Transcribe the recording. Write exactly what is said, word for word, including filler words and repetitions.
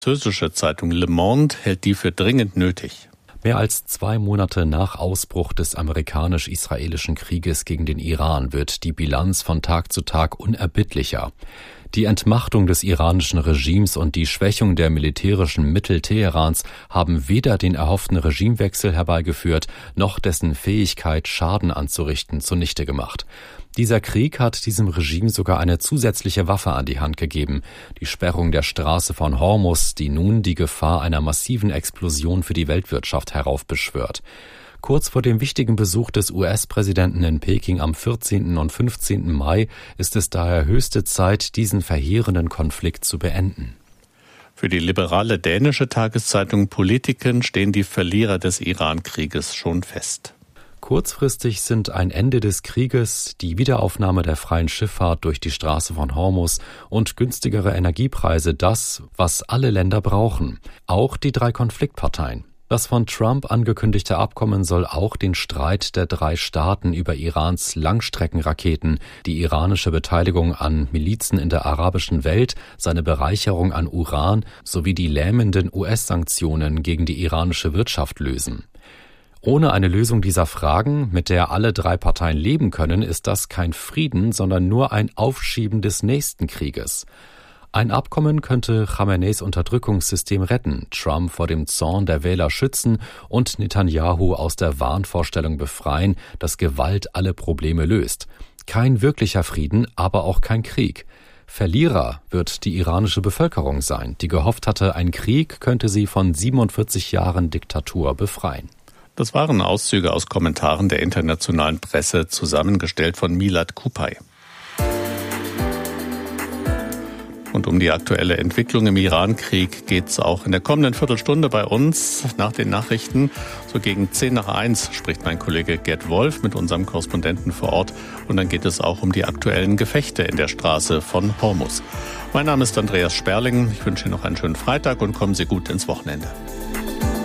französische Zeitung Le Monde hält die für dringend nötig. Mehr als zwei Monate nach Ausbruch des amerikanisch-israelischen Krieges gegen den Iran wird die Bilanz von Tag zu Tag unerbittlicher. Die Entmachtung des iranischen Regimes und die Schwächung der militärischen Mittel Teherans haben weder den erhofften Regimewechsel herbeigeführt, noch dessen Fähigkeit, Schaden anzurichten, zunichte gemacht. Dieser Krieg hat diesem Regime sogar eine zusätzliche Waffe an die Hand gegeben, die Sperrung der Straße von Hormuz, die nun die Gefahr einer massiven Explosion für die Weltwirtschaft heraufbeschwört. Kurz vor dem wichtigen Besuch des U S-Präsidenten in Peking am vierzehnten und fünfzehnten Mai ist es daher höchste Zeit, diesen verheerenden Konflikt zu beenden. Für die liberale dänische Tageszeitung Politiken stehen die Verlierer des Iran-Krieges schon fest. Kurzfristig sind ein Ende des Krieges, die Wiederaufnahme der freien Schifffahrt durch die Straße von Hormuz und günstigere Energiepreise das, was alle Länder brauchen, auch die drei Konfliktparteien. Das von Trump angekündigte Abkommen soll auch den Streit der drei Staaten über Irans Langstreckenraketen, die iranische Beteiligung an Milizen in der arabischen Welt, seine Bereicherung an Uran sowie die lähmenden U S-Sanktionen gegen die iranische Wirtschaft lösen. Ohne eine Lösung dieser Fragen, mit der alle drei Parteien leben können, ist das kein Frieden, sondern nur ein Aufschieben des nächsten Krieges. Ein Abkommen könnte Khameneis Unterdrückungssystem retten, Trump vor dem Zorn der Wähler schützen und Netanyahu aus der Wahnvorstellung befreien, dass Gewalt alle Probleme löst. Kein wirklicher Frieden, aber auch kein Krieg. Verlierer wird die iranische Bevölkerung sein, die gehofft hatte, ein Krieg könnte sie von siebenundvierzig Jahren Diktatur befreien. Das waren Auszüge aus Kommentaren der internationalen Presse, zusammengestellt von Milad Kupay. Und um die aktuelle Entwicklung im Iran-Krieg geht es auch in der kommenden Viertelstunde bei uns nach den Nachrichten. So gegen zehn nach eins spricht mein Kollege Gerd Wolf mit unserem Korrespondenten vor Ort. Und dann geht es auch um die aktuellen Gefechte in der Straße von Hormuz. Mein Name ist Andreas Sperling. Ich wünsche Ihnen noch einen schönen Freitag und kommen Sie gut ins Wochenende.